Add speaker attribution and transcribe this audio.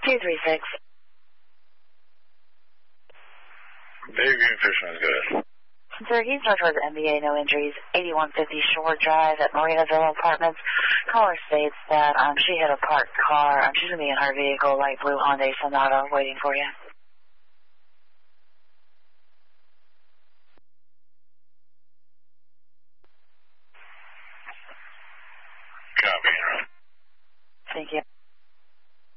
Speaker 1: 236.
Speaker 2: Dave Greenfishman is good.
Speaker 1: Syracuse, Northwest MBA, no injuries, 8150 Shore Drive at Marina Villa Apartments. Caller states that she hit a parked car. She's going to be in her vehicle, light blue Hyundai Sonata, waiting for you.